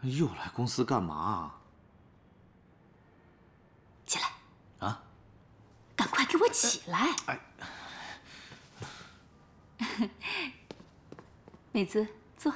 又来公司干嘛？ 起来！ 啊！ 赶快给我起来！ 哎， 美姿，坐。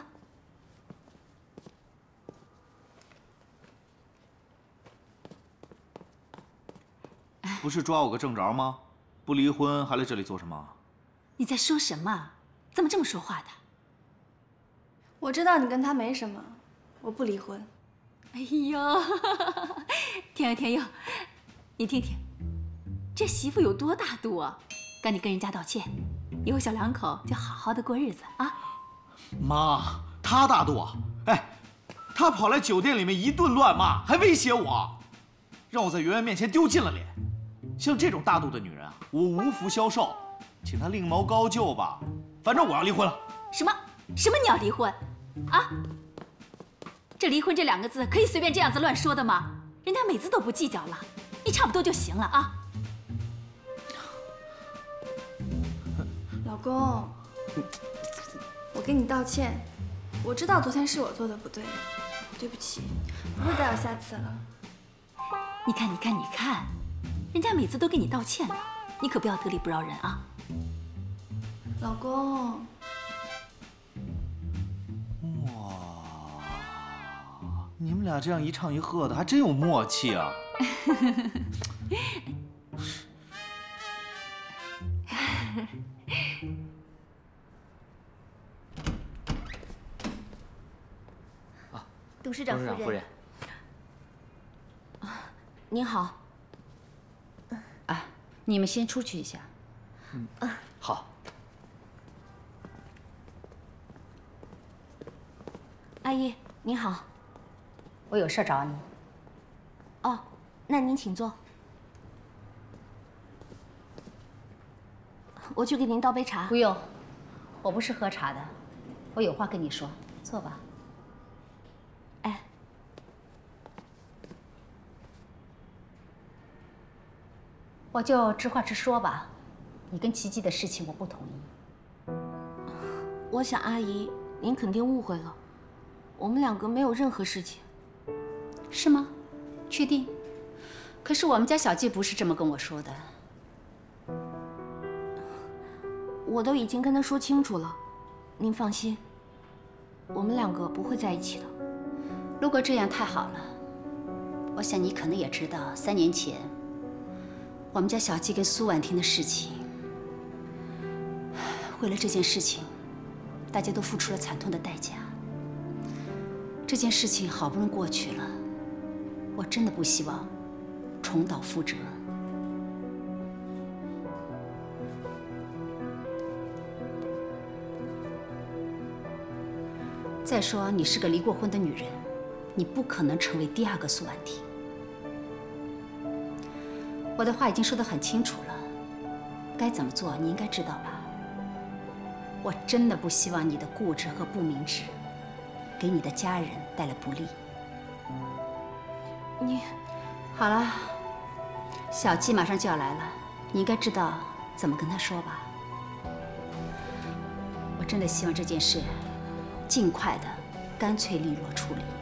不是抓我个正着吗？不离婚还来这里做什么？ 你在说什么？怎么这么说话的？ 我知道你跟他没什么，我不离婚。 哎呦，天佑天佑，你听听，这媳妇有多大度啊！赶紧跟人家道歉，以后小两口就好好的过日子啊！ 妈，他大度啊！哎，他跑来酒店里面一顿乱骂，还威胁我，让我在圆圆面前丢尽了脸。像这种大度的女人啊，我无福消受，请她另谋高就吧。反正我要离婚了。 什么？你要离婚？啊？这离婚这2个字可以随便这样子乱说的吗？人家美姿都不计较了，你差不多就行了啊！ 老公，我给你道歉，我知道昨天是我做的不对，对不起，不会再有下次了。 你看，人家美姿都给你道歉了，你可不要得理不饶人啊！ 老公， 哇，你们俩这样一唱一和的，还真有默契啊！ 董事长夫人。您好。 啊，你们先出去一下。 好。 阿姨，您好。 我有事找你。 哦，那您请坐。我去给您倒杯茶。 不用，我不是喝茶的，我有话跟你说，坐吧。 哎， 我就直话直说吧，你跟琪琪的事情我不同意。 我想阿姨您肯定误会了，我们2个没有任何事情。 是吗？确定？可是我们家小季不是这么跟我说的。 我都已经跟他说清楚了，您放心，我们2个不会在一起的。 如果这样太好了。我想你可能也知道，3年前我们家小季跟苏婉婷的事情，为了这件事情，大家都付出了惨痛的代价。这件事情好不容易过去了，我真的不希望重蹈覆辙。再说，你是个离过婚的女人，你不可能成为第2个苏婉婷。我的话已经说得很清楚了，该怎么做你应该知道吧？我真的不希望你的固执和不明智，给你的家人带来不利。 你好了，小季马上就要来了，你应该知道怎么跟他说吧？我真的希望这件事尽快的、干脆利落处理。